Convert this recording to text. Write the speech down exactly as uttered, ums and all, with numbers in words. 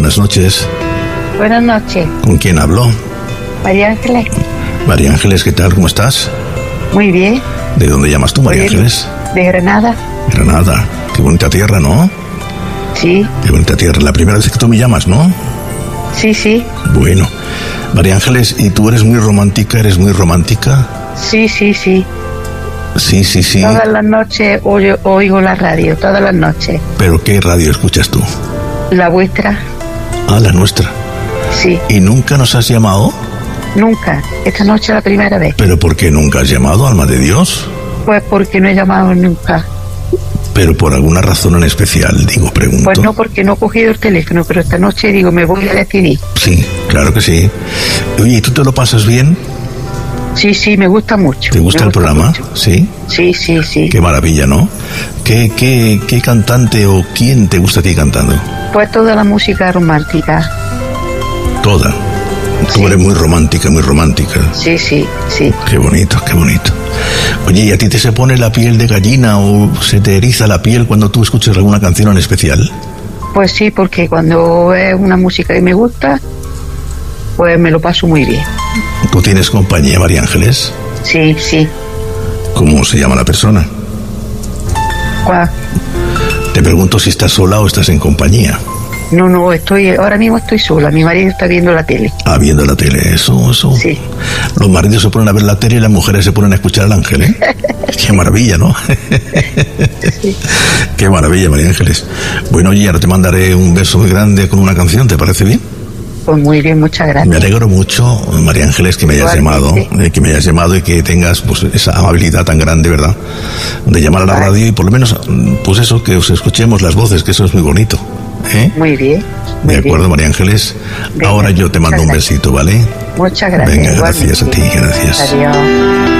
buenas noches. Buenas noches. ¿Con quién hablo? María Ángeles. María Ángeles, ¿qué tal? ¿Cómo estás? Muy bien. ¿De dónde llamas tú, María Ángeles? De Granada. Granada. Qué bonita tierra, ¿no? Sí. Qué bonita tierra. La primera vez que tú me llamas, ¿no? Sí, sí. Bueno. María Ángeles, ¿y tú eres muy romántica? ¿Eres muy romántica? Sí, sí, sí. Sí, sí, sí. Todas las noches oigo, oigo la radio, todas las noches. ¿Pero qué radio escuchas tú? La vuestra. Ah, la nuestra. Sí. ¿Y nunca nos has llamado? Nunca. Esta noche es la primera vez. ¿Pero por qué nunca has llamado, alma de Dios? Pues porque no he llamado nunca. ¿Pero por alguna razón en especial, digo, pregunto? Pues no, porque no he cogido el teléfono, pero esta noche digo, me voy a decidir. Sí, claro que sí. Oye, ¿y tú te lo pasas bien? Sí, sí, me gusta mucho. ¿Te gusta, me el gusta programa? Mucho. Sí. Sí, sí, sí. Qué maravilla, ¿no? ¿Qué, qué, qué cantante o quién te gusta a ti cantando? Pues toda la música romántica. Toda. Tú Sí. eres muy romántica, muy romántica. Sí, sí, sí. Qué bonito, qué bonito. Oye, ¿y a ti te se pone la piel de gallina o se te eriza la piel cuando tú escuchas alguna canción en especial? Pues sí, porque cuando es una música que me gusta, pues me lo paso muy bien. ¿Tú tienes compañía, María Ángeles? Sí, sí. ¿Cómo se llama la persona? ¿Cuál? Te pregunto si estás sola o estás en compañía. No, no, estoy, ahora mismo estoy sola. Mi marido está viendo la tele. Ah, viendo la tele, eso, eso. Sí. Los maridos se ponen a ver la tele y las mujeres se ponen a escuchar al ángel, ¿eh? Qué maravilla, ¿no? Sí. Qué maravilla, María Ángeles. Bueno, oye, ahora te mandaré un beso muy grande con una canción, ¿te parece bien? Pues muy bien, muchas gracias. Me alegro mucho, María Ángeles, que me hayas llamado, Igualmente. eh, que me hayas llamado y que tengas pues esa amabilidad tan grande, ¿verdad? De llamar a la Vale. radio y por lo menos, mm, pues eso, que os escuchemos las voces, que eso es muy bonito. ¿Eh? Muy bien. Muy De acuerdo, bien. María Ángeles. Venga, Ahora yo te mando muchas un gracias. besito, ¿vale? Muchas gracias. Venga, gracias a ti, igualmente. gracias. Adiós.